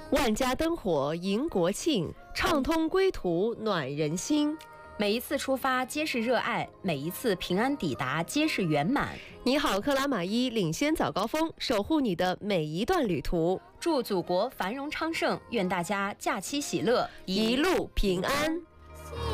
万家灯火迎国庆，畅通归途暖人心。 每一次出发皆是热爱，每一次平安抵达皆是圆满。 你好，克拉玛依领先早高峰，守护你的每一段旅途。 祝祖国繁荣昌盛，愿大家假期喜乐， 一路平安。